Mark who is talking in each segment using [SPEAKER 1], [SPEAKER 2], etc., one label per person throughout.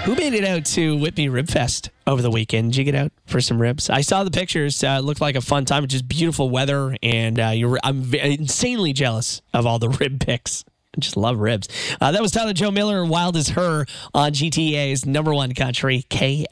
[SPEAKER 1] Who made it out to Whitby Rib Fest over the weekend? Did you get out for some ribs? I saw the pictures. It looked like a fun time. Just beautiful weather, and I'm insanely jealous of all the rib pics. I just love ribs. That was Tyler Joe Miller, Wild as Her, on GTA's number one country,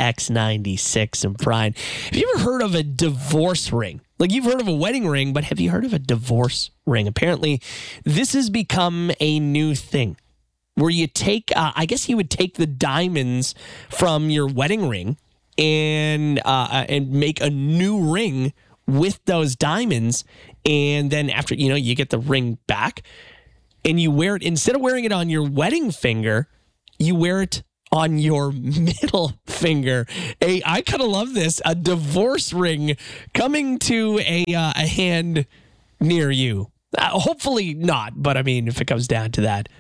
[SPEAKER 1] KX96 in Pride. Have you ever heard of a divorce ring? Like, you've heard of a wedding ring, but have you heard of a divorce ring? Apparently, this has become a new thing where you take, I guess you would take the diamonds from your wedding ring and make a new ring with those diamonds. And then after, you get the ring back and you wear it, instead of wearing it on your wedding finger, you wear it on your middle finger. I kind of love this. A divorce ring coming to a hand near you. Hopefully not, but I mean, if it comes down to that,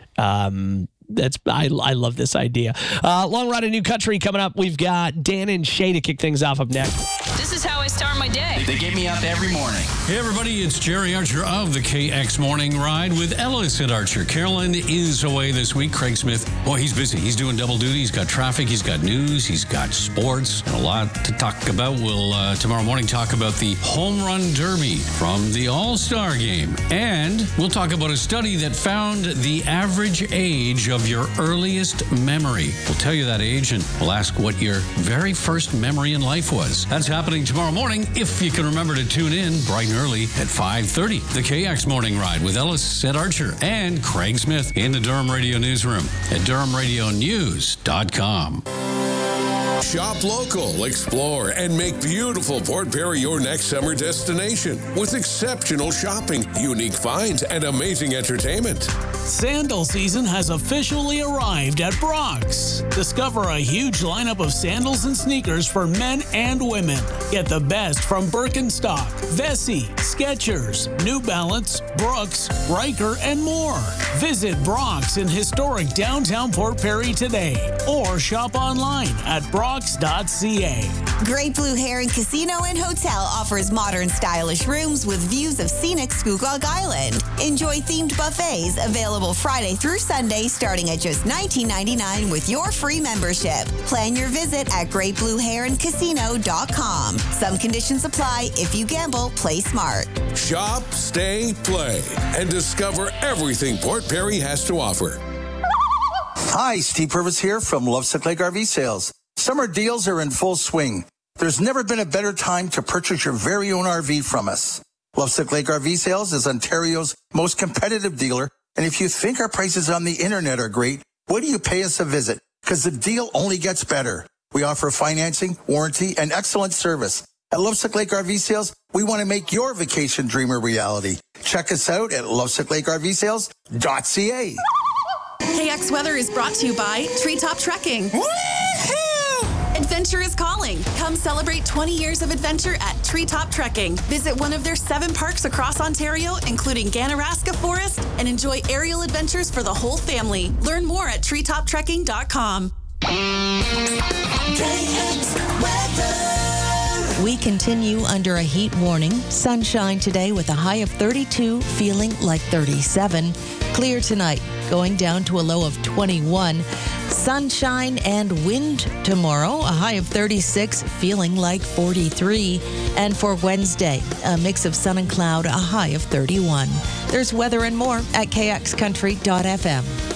[SPEAKER 1] I love this idea. Long Ride of New Country coming up. We've got Dan and Shay to kick things off up next.
[SPEAKER 2] This is how I start my day.
[SPEAKER 3] They get me up every morning.
[SPEAKER 4] Hey, everybody, it's Jerry Archer of the KX Morning Ride with Ellis at Archer. Carolyn is away this week. Craig Smith, he's busy. He's doing double duty. He's got traffic. He's got news. He's got sports and a lot to talk about. We'll, tomorrow morning, talk about the Home Run Derby from the All-Star Game. And we'll talk about a study that found the average age of your earliest memory. We'll tell you that age, and we'll ask what your very first memory in life was. That's happening tomorrow morning, if you can remember to tune in bright and early at 5:30. The KX Morning Ride with Ellis at Archer and Craig Smith in the Durham Radio Newsroom at DurhamRadioNews.com.
[SPEAKER 5] Shop local, explore, and make beautiful Port Perry your next summer destination with exceptional shopping, unique finds, and amazing entertainment.
[SPEAKER 6] Sandal season has officially arrived at Brock's. Discover a huge lineup of sandals and sneakers for men and women. Get the best from Birkenstock, Vessi, Skechers, New Balance, Brooks, Riker, and more. Visit Brock's in historic downtown Port Perry today or shop online at Brock's.ca.
[SPEAKER 7] Great Blue Heron Casino and Hotel offers modern, stylish rooms with views of scenic Scugog Island. Enjoy themed buffets available Friday through Sunday starting at just $19.99 with your free membership. Plan your visit at GreatBlueHeronCasino.com. Some conditions apply. If you gamble, play smart.
[SPEAKER 5] Shop, stay, play, and discover everything Port Perry has to offer.
[SPEAKER 8] Hi, Steve Purvis here from Lovesick Lake RV Sales. Summer deals are in full swing. There's never been a better time to purchase your very own RV from us. Lovesick Lake RV Sales is Ontario's most competitive dealer, and if you think our prices on the internet are great, why do you pay us a visit? Because the deal only gets better. We offer financing, warranty, and excellent service. At Lovesick Lake RV Sales, we want to make your vacation dream a reality. Check us out at lovesicklakervsales.ca.
[SPEAKER 9] KX Weather is brought to you by Treetop Trekking. Adventure is calling. Come celebrate 20 years of adventure at Treetop Trekking. Visit one of their 7 parks across Ontario, including Ganaraska Forest, and enjoy aerial adventures for the whole family. Learn more at treetoptrekking.com.
[SPEAKER 10] We continue under a heat warning. Sunshine today with a high of 32, feeling like 37. Clear tonight, going down to a low of 21. Sunshine and wind tomorrow, a high of 36, feeling like 43. And for Wednesday, a mix of sun and cloud, a high of 31. There's weather and more at kxcountry.fm.